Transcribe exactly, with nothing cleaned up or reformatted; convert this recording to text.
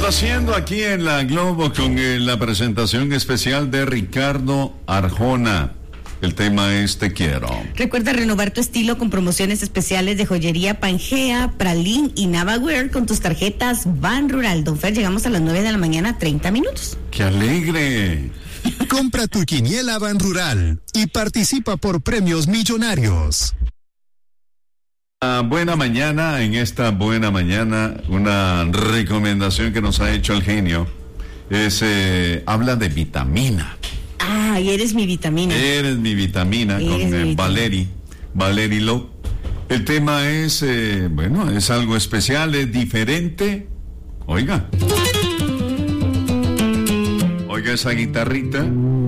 Complaciendo aquí en la Globo con eh, la presentación especial de Ricardo Arjona. El tema es Te Quiero. Recuerda renovar tu estilo con promociones especiales de joyería Pangea, Pralín y Navawear con tus tarjetas Ban Rural. Don Fer, llegamos a las nueve de la mañana, treinta minutos. ¡Qué alegre! Compra tu quiniela Ban Rural y participa por premios millonarios. Uh, buena mañana, en esta buena mañana, una recomendación que nos ha hecho el genio es, eh, habla de vitamina. Ah, y eres mi vitamina. Eres mi vitamina Eres con mi eh, vitamina. Valerie, Valerie Lowe. El tema es, eh, bueno, es algo especial, es diferente. Oiga. Oiga esa guitarrita.